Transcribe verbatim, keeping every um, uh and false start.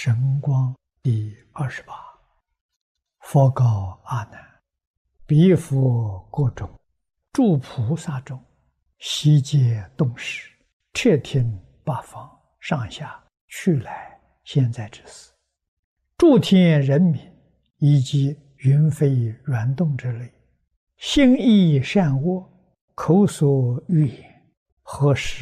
神光第二十八。佛告阿难：彼佛国中，诸菩萨中，悉皆动识，彻听八方上下去来现在之事，诸天人民以及云飞软动之类，心意善恶，口所欲言，何时